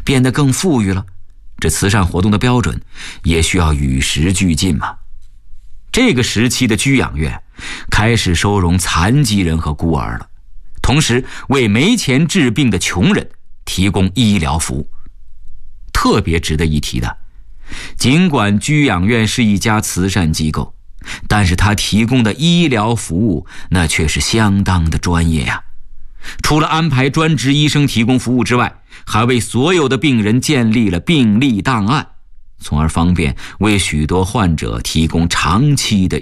变得更富裕了，这慈善活动的标准也需要与时俱进嘛。这个时期的居养院开始收容残疾人和孤儿了，同时为没钱治病的穷人提供医疗服务。特别值得一提的，尽管居养院是一家慈善机构，但是他提供的医疗服务那却是相当的专业呀。除了安排专职医生提供服务之外，还为所有的病人建立了病历档案，从而方便为许多患者提供长期的